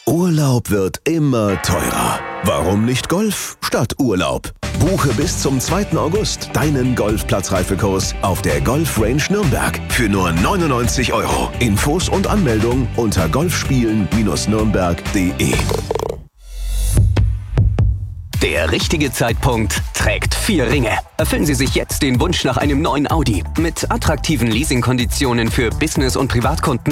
Urlaub wird immer teurer. Warum nicht Golf statt Urlaub? Buche bis zum 2. August deinen Golfplatzreifekurs auf der Golf Range Nürnberg für nur 99 €. Infos und Anmeldung unter golfspielen-nürnberg.de. Der richtige Zeitpunkt trägt 4 Ringe. Erfüllen Sie sich jetzt den Wunsch nach einem neuen Audi mit attraktiven Leasingkonditionen für Business- und Privatkunden.